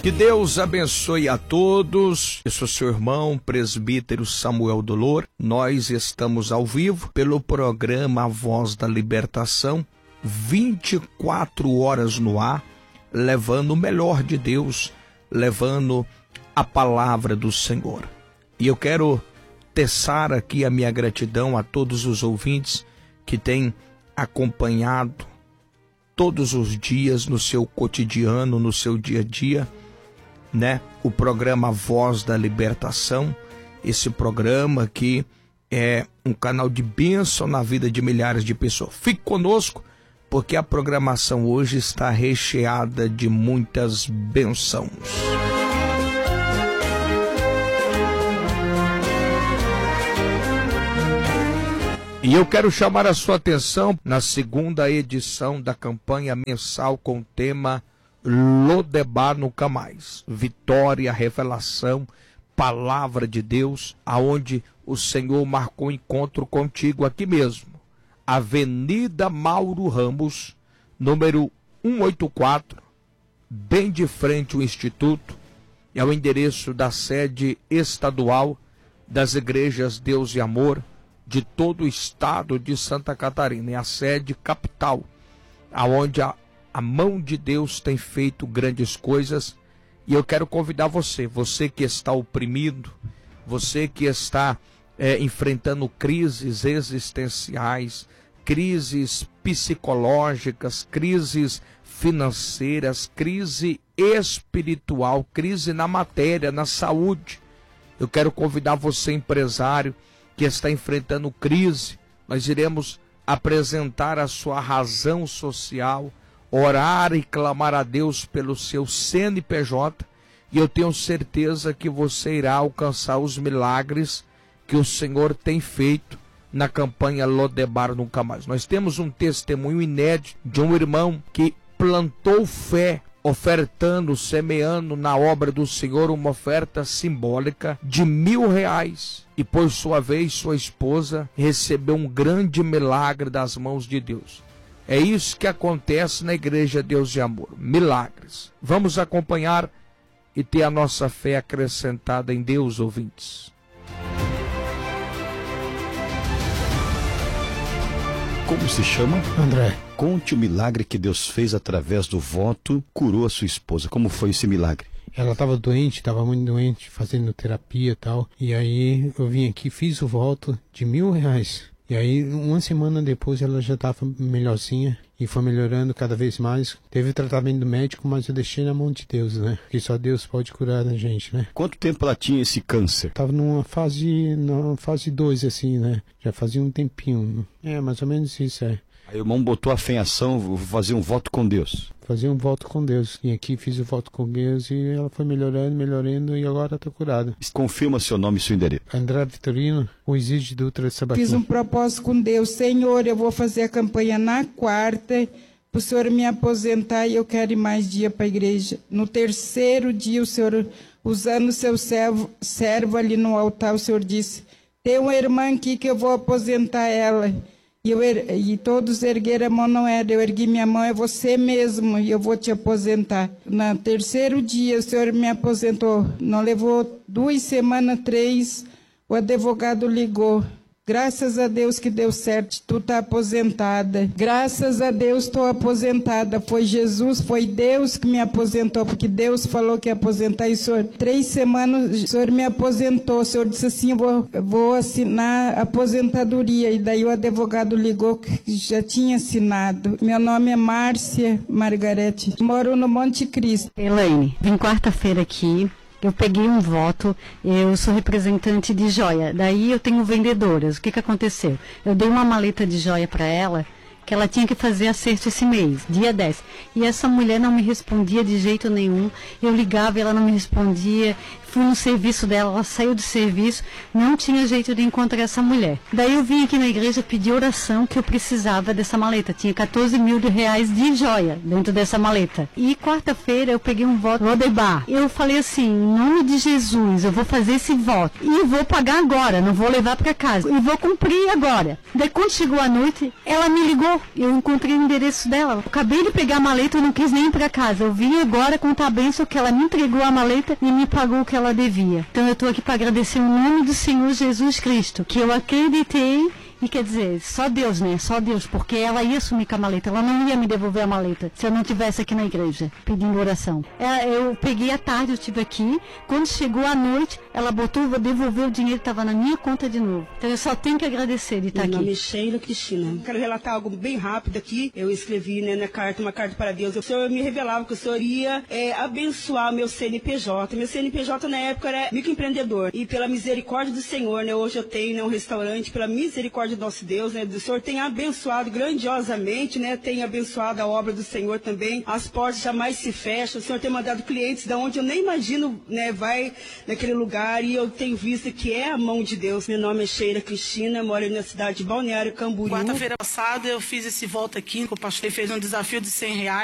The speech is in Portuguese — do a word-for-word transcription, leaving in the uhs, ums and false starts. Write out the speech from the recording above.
Que Deus abençoe a todos. Eu sou seu irmão, presbítero Samuel Dolor. Nós estamos ao vivo pelo programa A Voz da Libertação, vinte e quatro horas no ar, levando o melhor de Deus, levando a palavra do Senhor. E eu quero tecer aqui a minha gratidão a todos os ouvintes que têm acompanhado todos os dias no seu cotidiano, no seu dia a dia, né? O programa Voz da Libertação, esse programa que é um canal de bênção na vida de milhares de pessoas. Fique conosco, porque a programação hoje está recheada de muitas bênçãos. E eu quero chamar a sua atenção na segunda edição da campanha mensal com o tema Lodebar Nunca Mais. Vitória, revelação, palavra de Deus, aonde o Senhor marcou encontro contigo aqui mesmo. Avenida Mauro Ramos, número cento e oitenta e quatro, bem de frente ao Instituto. É o endereço da sede estadual das igrejas Deus e Amor de todo o estado de Santa Catarina. É a sede capital, aonde a A mão de Deus tem feito grandes coisas, e eu quero convidar você, você que está oprimido, você que está é, enfrentando crises existenciais, crises psicológicas, crises financeiras, crise espiritual, crise na matéria, na saúde. Eu quero convidar você, empresário, que está enfrentando crise. Nós iremos apresentar a sua razão social, orar e clamar a Deus pelo seu C N P J, e eu tenho certeza que você irá alcançar os milagres que o Senhor tem feito na campanha Lodebar Nunca Mais. Nós temos um testemunho inédito de um irmão que plantou fé, ofertando, semeando na obra do Senhor uma oferta simbólica de mil reais. E por sua vez, sua esposa recebeu um grande milagre das mãos de Deus. É isso que acontece na Igreja Deus de Amor, milagres. Vamos acompanhar e ter a nossa fé acrescentada em Deus, ouvintes. Como se chama? André. Conte o milagre que Deus fez através do voto, curou a sua esposa. Como foi esse milagre? Ela estava doente, estava muito doente, fazendo terapia e tal. E aí eu vim aqui, fiz o voto de mil reais. E aí, uma semana depois, ela já estava melhorzinha e foi melhorando cada vez mais. Teve tratamento médico, mas eu deixei na mão de Deus, né? Porque só Deus pode curar a gente, né? Quanto tempo ela tinha esse câncer? Tava numa fase, na fase dois, assim, né? Já fazia um tempinho. É, mais ou menos isso, é. Aí o irmão botou a fé em ação, vou fazer um voto com Deus. Fazer um voto com Deus. E aqui fiz o voto com Deus e ela foi melhorando, melhorando e agora está curada. Confirma seu nome e seu endereço. André Vitorino, o Exídio Dutra de Sabaquim. Fiz um propósito com Deus. Senhor, eu vou fazer a campanha na quarta, para o Senhor me aposentar e eu quero ir mais dia para a igreja. No terceiro dia, o Senhor, usando o seu servo, servo ali no altar, o Senhor disse, tem uma irmã aqui que eu vou aposentar ela. E, eu, e todos ergueram a mão, não era, eu ergui minha mão, é você mesmo, e eu vou te aposentar. No terceiro dia, o Senhor me aposentou, não levou duas semanas, três, o advogado ligou. Graças a Deus que deu certo, tu tá aposentada. Graças a Deus estou aposentada. Foi Jesus, foi Deus que me aposentou, porque Deus falou que ia aposentar. E o Senhor, três semanas, o Senhor me aposentou. O Senhor disse assim, eu vou, eu vou assinar aposentadoria. E daí o advogado ligou que já tinha assinado. Meu nome é Márcia Margarete, moro no Monte Cristo. Elaine, vim quarta-feira aqui. Eu peguei um voto, eu sou representante de joia, daí eu tenho vendedoras. O que que aconteceu? Eu dei uma maleta de joia para ela, que ela tinha que fazer acerto esse mês, dia dez. E essa mulher não me respondia de jeito nenhum. Eu ligava e ela não me respondia. fui no serviço dela, ela saiu do serviço, não tinha jeito de encontrar essa mulher. Daí eu vim aqui na igreja pedir oração que eu precisava dessa maleta. Tinha quatorze mil reais de joia dentro dessa maleta. E quarta-feira eu peguei um voto Lodebar. Eu falei assim, em nome de Jesus, eu vou fazer esse voto. E vou pagar agora, não vou levar para casa. E vou cumprir agora. Daí quando chegou a noite, ela me ligou. Eu encontrei o endereço dela. Eu acabei de pegar a maleta, eu não quis nem ir para casa. Eu vim agora contar a bênção que ela me entregou a maleta e me pagou o que ela devia. Então eu estou aqui para agradecer o nome do Senhor Jesus Cristo, que eu acreditei. E quer dizer, só Deus, né? Só Deus, porque ela ia sumir com a maleta, ela não ia me devolver a maleta se eu não estivesse aqui na igreja, pedindo oração. É, eu peguei à tarde, eu estive aqui, quando chegou a noite, ela botou, devolveu o dinheiro, estava na minha conta de novo. Então eu só tenho que agradecer de estar aqui. Meu nome é Sheila Cristina. Quero relatar algo bem rápido aqui. Eu escrevi, né, na carta, uma carta para Deus. O Senhor me revelava que o Senhor ia é, abençoar meu C N P J. Meu C N P J na época era microempreendedor. E pela misericórdia do Senhor, né, hoje eu tenho, né, um restaurante, pela misericórdia do nosso Deus, né, do Senhor tem abençoado grandiosamente, né, tem abençoado a obra do Senhor também, as portas jamais se fecham, o Senhor tem mandado clientes da onde eu nem imagino, né, vai naquele lugar, e eu tenho visto que é a mão de Deus. Meu nome é Sheila Cristina, moro na cidade de Balneário Camboriú. Quarta-feira passada eu fiz esse voto aqui, que o pastor fez um desafio de cem reais.